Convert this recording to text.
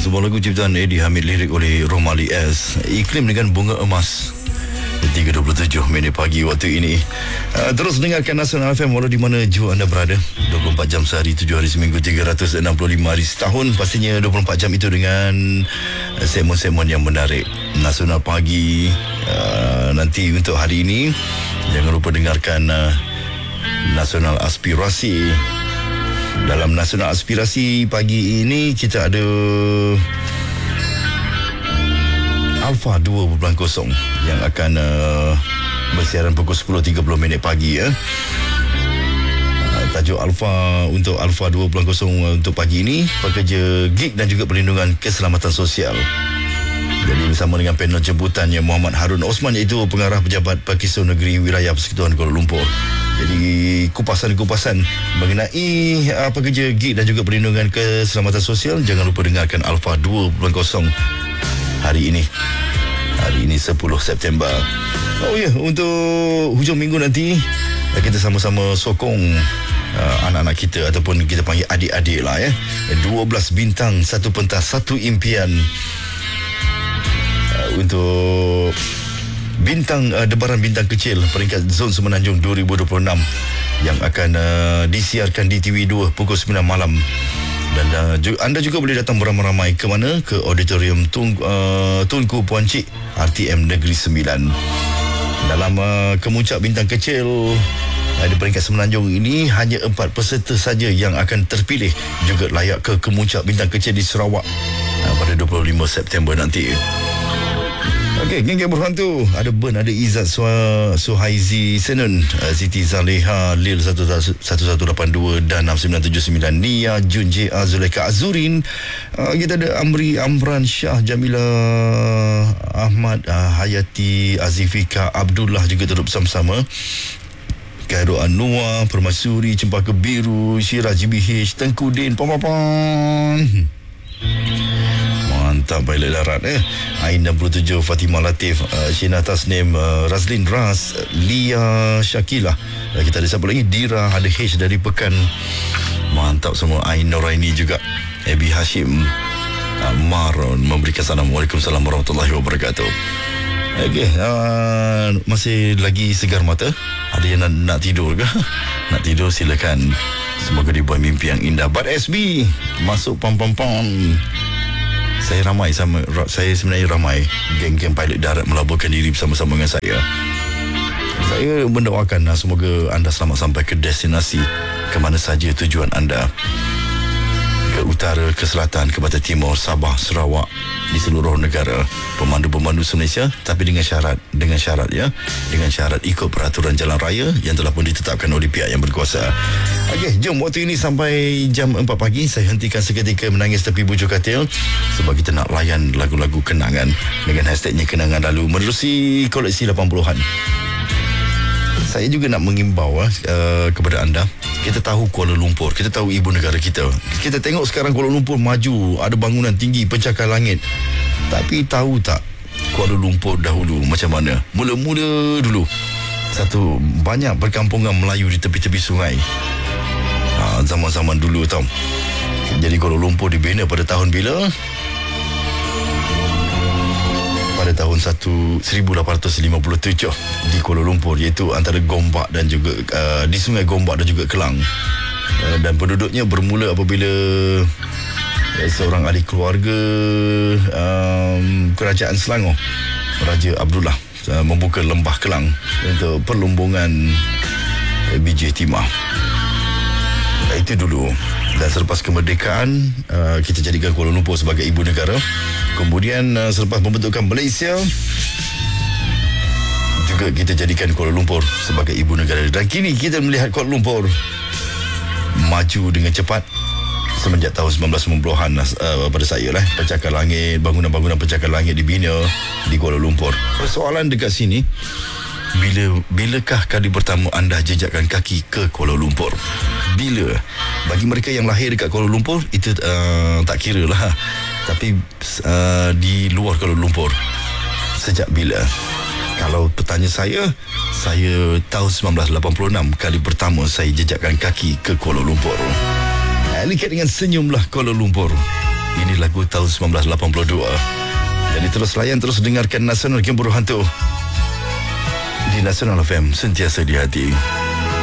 Sebuah lagu ciptaan Eddie Hamid, lirik oleh Romali S. Iklim dengan bunga emas. 3.27 minit pagi waktu ini. Terus dengarkan Nasional FM walau di mana jua anda berada. 24 jam sehari, 7 hari seminggu, 365 hari setahun. Pastinya 24 jam itu dengan segmen-segmen yang menarik. Nasional pagi nanti untuk hari ini, jangan lupa dengarkan Nasional Aspirasi. Dalam Nasional Aspirasi pagi ini kita ada Alpha 2.0 yang akan bersiaran pukul 10.30 minit pagi ya. Tajuk Alpha untuk Alpha 2.0 untuk pagi ini, pekerja gig dan juga perlindungan keselamatan sosial. Jadi bersama dengan panel jemputannya Muhammad Harun Osman, iaitu pengarah pejabat Pakisau Negeri Wilayah Persekutuan Kuala Lumpur. Jadi kupasan-kupasan mengenai pekerja gig dan juga perlindungan keselamatan sosial, jangan lupa dengarkan Alpha 2.0 hari ini. Hari ini 10 September. Oh ya, untuk hujung minggu nanti kita sama-sama sokong anak-anak kita, ataupun kita panggil adik-adik lah ya. 12 bintang, 1 pentas, 1 impian. Untuk bintang Debaran Bintang Kecil peringkat Zon Semenanjung 2026 yang akan disiarkan di TV2 pukul 9 malam. Dan anda juga boleh datang beramai-ramai ke mana? Ke Auditorium Tunku Puan Cik RTM Negeri Sembilan. Dalam kemuncak bintang kecil di peringkat Semenanjung ini, hanya 4 peserta saja yang akan terpilih juga layak ke kemuncak bintang kecil di Sarawak pada 25 September nanti. Okey, geng-geng berhantu. Ada Ben, ada Izzat Suhaizi Senun, Siti Zaleha, Lil 1182 dan 6979, Nia, Jun J.A, Zuleka Azurin. Kita ada Amri, Amran, Syah, Jamila, Ahmad, Hayati, Azifika, Abdullah juga turut bersama-sama. Khairul Anwar, Permaisuri, Cempaka Biru, Syirah GBH, Tengku Din, Pampapan. Mantap, Pilot Darat Ain 67, Fatimah Latif, Shina Tasnim, Razlin Ras, Lia Syakila. Kita ada siapa lagi? Dira, ada H dari Pekan. Mantap semua. Ain Noraini juga, Ebi Hashim, Maron memberikan salam. Waalaikumsalam warahmatullahi wabarakatuh. Okey, masih lagi segar mata? Ada yang nak tidur ke? Nak tidur silakan. Semoga dibuat mimpi yang indah. But SB masuk pam-pam-pam. Saya sebenarnya ramai geng-geng pilot darat melaburkan diri bersama-sama dengan saya. Saya mendoakan semoga anda selamat sampai ke destinasi, ke mana saja tujuan anda. Ke utara, ke selatan, ke barat timur, Sabah, Sarawak, di seluruh negara. Pemandu-pemandu Malaysia, tapi dengan syarat ya, dengan syarat ikut peraturan jalan raya yang telah pun ditetapkan oleh pihak yang berkuasa. Okey, jom waktu ini sampai jam 4 pagi saya hentikan seketika menangis tepi bujur katil, sebab kita nak layan lagu-lagu kenangan dengan hashtagnya kenangan lalu menerusi koleksi 80-an. Saya juga nak mengimbau kepada anda. Kita tahu Kuala Lumpur, kita tahu ibu negara kita. Kita tengok sekarang Kuala Lumpur maju, ada bangunan tinggi, pencakar langit. Tapi tahu tak Kuala Lumpur dahulu macam mana? Mula-mula dulu, satu, banyak perkampungan Melayu di tepi-tepi sungai. Zaman-zaman dulu tau. Jadi Kuala Lumpur dibina pada tahun bila? Pada tahun 1857 di Kuala Lumpur, iaitu antara Gombak dan juga di Sungai Gombak dan juga Kelang. Dan penduduknya bermula apabila seorang ahli keluarga kerajaan Selangor, Raja Abdullah, membuka lembah Kelang untuk perlumbungan biji timah. Itu dulu. Dan selepas kemerdekaan, kita jadikan Kuala Lumpur sebagai ibu negara. Kemudian selepas pembentukan Malaysia, juga kita jadikan Kuala Lumpur sebagai ibu negara. Dan kini kita melihat Kuala Lumpur maju dengan cepat semenjak tahun 1990-an pada saya lah. Pencakar langit, bangunan-bangunan pencakar langit dibina di Kuala Lumpur. Persoalan dekat sini, bilakah kali pertama anda jejakkan kaki ke Kuala Lumpur? Bila? Bagi mereka yang lahir dekat Kuala Lumpur, itu tak kira lah. Tapi di luar Kuala Lumpur, sejak bila? Kalau bertanya saya tahun 1986 kali pertama saya jejakkan kaki ke Kuala Lumpur. Lihat dengan senyumlah Kuala Lumpur. Ini lagu tahun 1982. Jadi terus layan, terus dengarkan Nasional Game Buruh Hantu di Nasional FM, sentiasa di hati.